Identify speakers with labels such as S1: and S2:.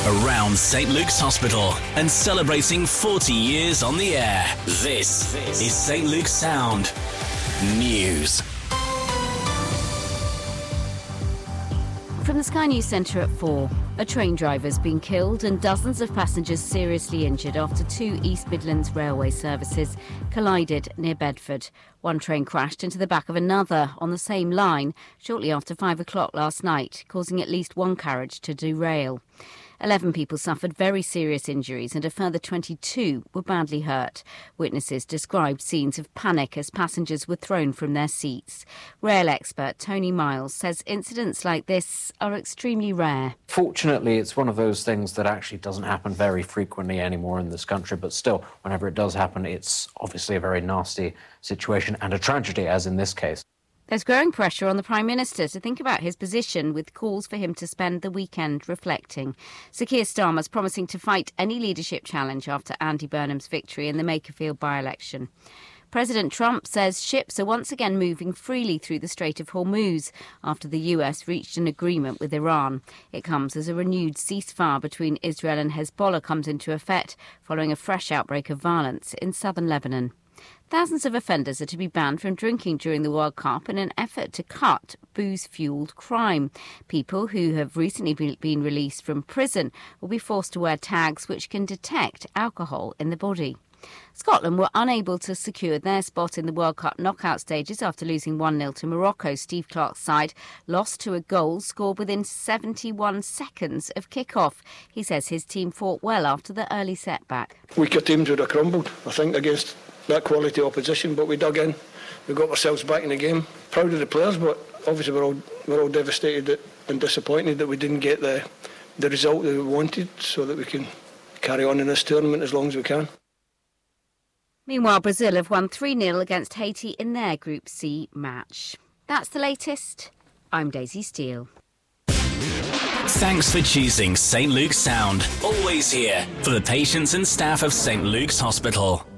S1: around St Luke's Hospital and celebrating 40 years on the air. This is St Luke's Sound News.
S2: From the Sky News Centre at 4, a train driver's been killed and dozens of passengers seriously injured after two East Midlands railway services collided near Bedford. One train crashed into the back of another on the same line shortly after 5 o'clock last night, causing at least one carriage to derail. 11 people suffered very serious injuries and a further 22 were badly hurt. Witnesses described scenes of panic as passengers were thrown from their seats. Rail expert Tony Miles says incidents like this are extremely rare.
S3: Fortunately, it's one of those things that actually doesn't happen very frequently anymore in this country, but still, whenever it does happen, it's obviously a very nasty situation and a tragedy, as in this case.
S2: There's growing pressure on the Prime Minister to think about his position, with calls for him to spend the weekend reflecting. Sir Keir Starmer's promising to fight any leadership challenge after Andy Burnham's victory in the Makerfield by-election. President Trump says ships are once again moving freely through the Strait of Hormuz after the US reached an agreement with Iran. It comes as a renewed ceasefire between Israel and Hezbollah comes into effect following a fresh outbreak of violence in southern Lebanon. Thousands of offenders are to be banned from drinking during the World Cup in an effort to cut booze-fuelled crime. People who have recently been released from prison will be forced to wear tags which can detect alcohol in the body. Scotland were unable to secure their spot in the World Cup knockout stages after losing 1-0 to Morocco. Steve Clarke's side lost to a goal scored within 71 seconds of kick-off. He says his team fought well after the early setback.
S4: Weaker teams would have crumbled, I think, against that quality opposition, but we dug in. We got ourselves back in the game. Proud of the players, but obviously we're all devastated and disappointed that we didn't get the result that we wanted, so that we can carry on in this tournament as long as we can.
S2: Meanwhile, Brazil have won 3-0 against Haiti in their Group C match. That's the latest. I'm Daisy Steele.
S1: Thanks for choosing St Luke's Sound. Always here for the patients and staff of St Luke's Hospital.